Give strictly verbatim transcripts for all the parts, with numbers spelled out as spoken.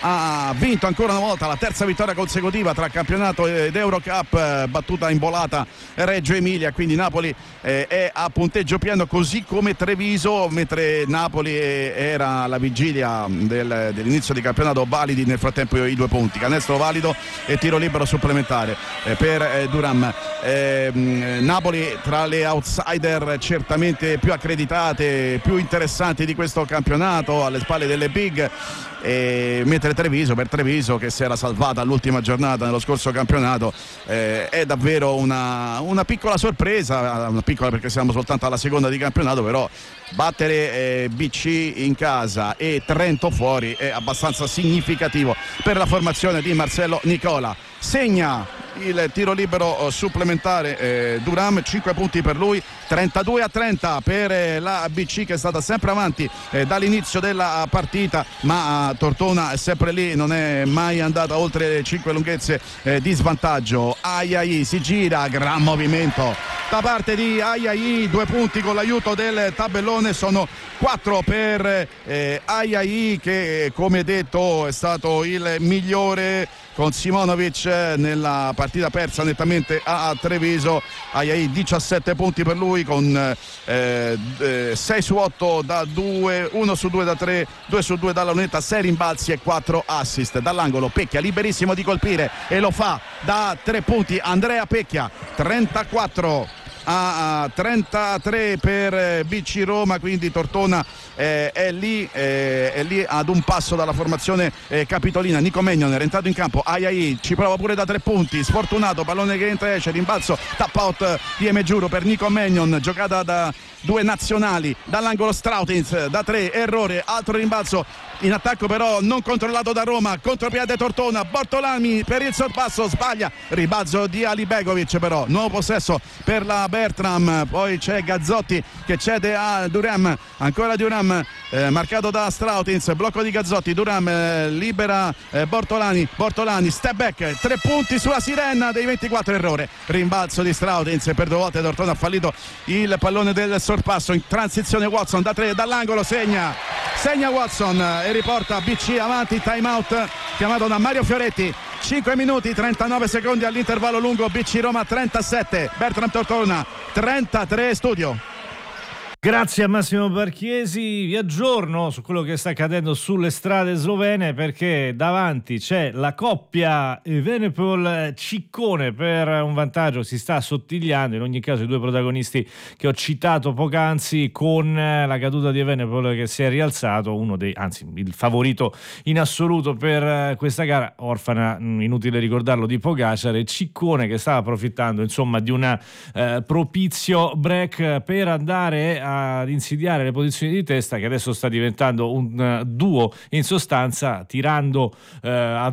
ha vinto ancora una volta, la terza vittoria consecutiva tra campionato ed Eurocup, eh, battuta in volata Reggio Emilia, quindi Napoli eh, è a punteggio pieno, così come Treviso, mentre Napoli era alla vigilia del, dell'inizio di campionato, validi nel frattempo i due punti, canestro valido e tiro libero supplementare eh, per eh, Duram. eh, Napoli tra le outsider certamente più accreditate, più interessanti di questo campionato, alle spalle delle big. E mentre Treviso, per Treviso che si era salvata all'ultima giornata nello scorso campionato, eh, è davvero una, una piccola sorpresa, una piccola perché siamo soltanto alla seconda di campionato, però battere eh, B C in casa e Trento fuori è abbastanza significativo per la formazione di Marcello Nicola. Segna il tiro libero supplementare eh, Duram, cinque punti per lui, trentadue a trenta per eh, la B C, che è stata sempre avanti eh, dall'inizio della partita, ma eh, Tortona è sempre lì, non è mai andata oltre le cinque lunghezze eh, di svantaggio. Ayai si gira, gran movimento da parte di Ayai, due punti con l'aiuto del tabellone, sono quattro per eh, Ayai, che come detto è stato il migliore con Simonovic nella partita persa nettamente a Treviso. Ayai diciassette punti per lui con eh, sei su otto da due, uno su due da tre, due su due dalla lunetta, sei rimbalzi e quattro assist. Dall'angolo Pecchia liberissimo di colpire e lo fa da tre punti Andrea Pecchia, trentaquattro a trentatré per B C Roma, quindi Tortona eh, è lì eh, è lì ad un passo dalla formazione eh, capitolina. Nico Magnon era entrato in campo, Ayai ci prova pure da tre punti, sfortunato, pallone che entra e esce, rimbalzo, tap out di Emegiuro per Nico Magnon, giocata da due nazionali, dall'angolo Strautins da tre, errore, altro rimbalzo in attacco però non controllato da Roma, contropiede Tortona, Bortolami per il sorpasso, sbaglia, ribalzo di Alibegovic, però nuovo possesso per la Bertram, poi c'è Gazzotti che cede a Duram, ancora Duram eh, marcato da Strautins, blocco di Gazzotti, Duram eh, libera eh, Bortolani, Bortolani step back, tre punti sulla sirena dei ventiquattro, errore, rimbalzo di Strautins, per due volte Tortona ha fallito il pallone del sorpasso, in transizione Watson da tre, dall'angolo segna segna Watson e riporta B C avanti, time out chiamato da Mario Fioretti. Cinque minuti trentanove secondi all'intervallo lungo, B C Roma trentasette, Bertram Tortona trentatré. Studio. Grazie a Massimo Barchiesi, vi aggiorno su quello che sta accadendo sulle strade slovene, perché davanti c'è la coppia Evenepoel-Ciccone per un vantaggio, si sta assottigliando in ogni caso i due protagonisti che ho citato poc'anzi, con la caduta di Evenepoel che si è rialzato, uno dei, anzi il favorito in assoluto per questa gara, orfana, inutile ricordarlo, di Pogacar, e Ciccone che stava approfittando insomma di un eh, propizio break per andare a ad insidiare le posizioni di testa, che adesso sta diventando un uh, duo in sostanza, tirando uh, a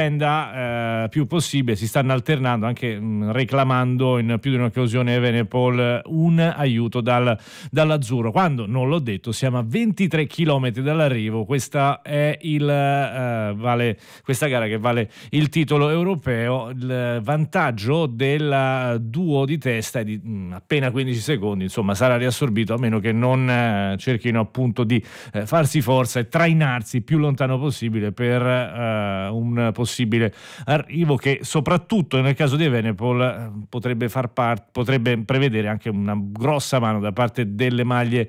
vicenda uh, più possibile, si stanno alternando, anche mh, reclamando in più di un'occasione Evenepoel un aiuto dal, dall'azzurro. Quando non l'ho detto, siamo a ventitré chilometri dall'arrivo, questa è il uh, vale questa gara che vale il titolo europeo. Il vantaggio del duo di testa è di mh, appena quindici secondi, insomma sarà riassorbito, a meno che non eh, cerchino appunto di eh, farsi forza e trainarsi il più lontano possibile per eh, un possibile arrivo che, soprattutto nel caso di Evenepoel, eh, potrebbe far parte, potrebbe prevedere anche una grossa mano da parte delle maglie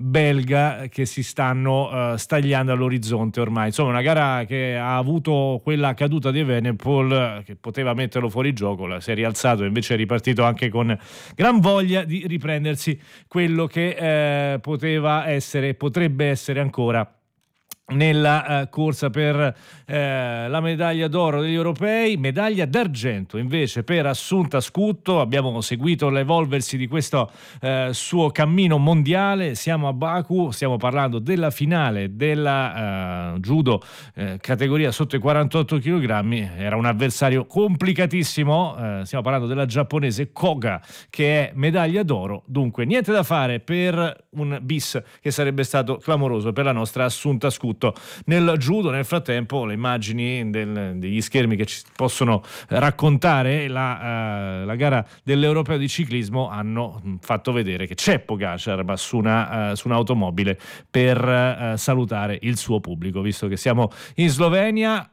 belga che si stanno eh, stagliando all'orizzonte ormai. Insomma, una gara che ha avuto quella caduta di Evenepoel che poteva metterlo fuori gioco, la si è rialzato e invece è ripartito anche con gran voglia di riprendersi quello che eh, poteva essere, potrebbe essere ancora nella uh, corsa per uh, la medaglia d'oro degli europei. Medaglia d'argento invece per Assunta Scutto. Abbiamo seguito l'evolversi di questo uh, suo cammino mondiale. Siamo a Baku, stiamo parlando della finale della uh, judo uh, categoria sotto i quarantotto chilogrammi. Era un avversario complicatissimo, uh, stiamo parlando della giapponese Koga, che è medaglia d'oro, dunque niente da fare per un bis che sarebbe stato clamoroso per la nostra Assunta Scutto. Nel judo, nel frattempo, le immagini del, degli schermi che ci possono raccontare la, uh, la gara dell'Europeo di ciclismo hanno fatto vedere che c'è Pogacar, ma su, una, uh, su un'automobile per uh, salutare il suo pubblico. Visto che siamo in Slovenia,